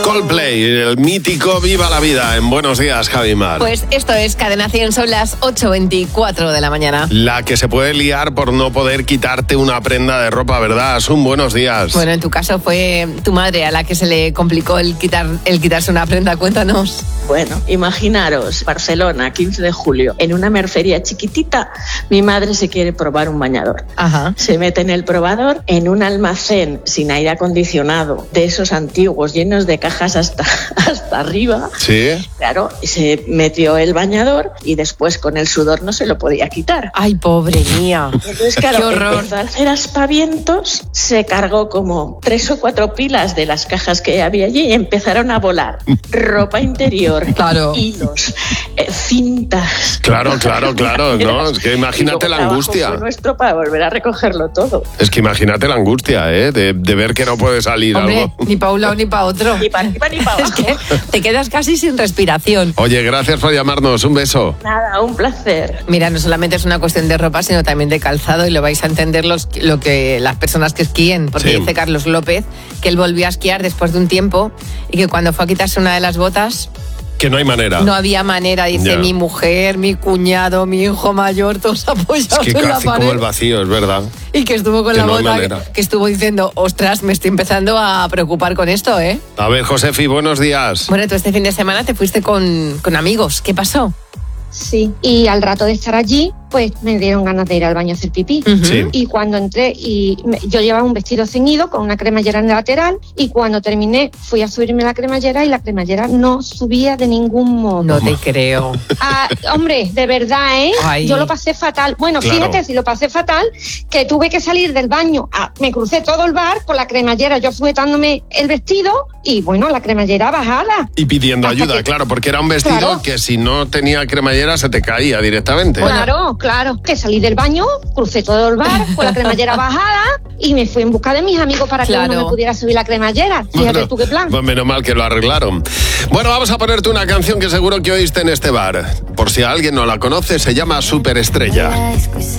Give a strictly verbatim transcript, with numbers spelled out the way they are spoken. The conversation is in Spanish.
Coldplay, el mítico Viva la Vida. En Buenos Días, Javi Mar. Pues esto es Cadena cien, son las ocho veinticuatro de la mañana. La que se puede liar por no poder quitarte una prenda de ropa, ¿verdad? Asun, buenos días. Bueno, en tu caso fue tu madre a la que se le complicó el, quitar, el quitarse una prenda. Cuéntanos. Bueno, imaginaros, Barcelona, quince de julio, en una mercería chiquitita, mi madre se quiere probar un bañador. Ajá. Se mete en el probador, en un almacén sin aire acondicionado, de esos antiguos, llenos de cajas hasta, hasta arriba. Sí. Claro, se metió el bañador y después con el sudor no se lo podía quitar. Ay, pobre mía. Entonces, claro, qué horror. Empezó a hacer aspavientos, se cargó como tres o cuatro pilas de las cajas que había allí y empezaron a volar ropa interior, claro. hilos, eh, cintas. Claro, claro, claro, ¿no? Es que imagínate la angustia. Fue nuestro para volver a recogerlo todo. Es que imagínate la angustia, ¿eh? De, de ver que no puede salir. Hombre, algo. ni para un lado ni para otro. Ni para arriba ni para abajo. Es que te quedas casi sin respiración. Oye, gracias por llamarnos. Un beso. Nada, un placer. Mira, no solamente es una cuestión de ropa, sino también de calzado, y lo vais a entender los, lo que las personas que esquíen, porque Sí. dice Carlos López que él volvió a esquiar después de un tiempo y que cuando fue a quitarse una de las botas Que no hay manera. no había manera. Dice, Ya. mi mujer, mi cuñado, mi hijo mayor, todos Es apoyados que en la casi como pared. el vacío, es verdad. Y que estuvo con Que la no hay bota, manera. que, que estuvo diciendo, ostras, me estoy empezando a preocupar con esto, ¿eh? A ver, Josefi, buenos días. Bueno, tú este fin de semana te fuiste con, con amigos. ¿Qué pasó? Sí, y al rato de estar allí, pues me dieron ganas de ir al baño a hacer pipí. Ujú. Sí. Y cuando entré, y me- yo llevaba un vestido ceñido con una cremallera en la lateral, y cuando terminé fui a subirme la cremallera y la cremallera no subía de ningún modo. No te creo. Ah, hombre, de verdad, ¿eh? Ay. Yo lo pasé fatal. Bueno, Claro. fíjate, si lo pasé fatal, que tuve que salir del baño. Ah, me crucé todo el bar con la cremallera, yo sujetándome el vestido y, bueno, la cremallera bajada. Y pidiendo Hasta ayuda, que- claro, porque era un vestido Claro. que si no tenía cremallera se te caía directamente. Claro, claro. Que salí del baño, crucé todo el bar con la cremallera bajada y me fui en busca de mis amigos para Claro. que uno me pudiera subir la cremallera. Fíjate Bueno, tú qué plan. pues menos mal que lo arreglaron. Bueno, vamos a ponerte una canción que seguro que oíste en este bar. Por si alguien no la conoce, se llama Superestrella.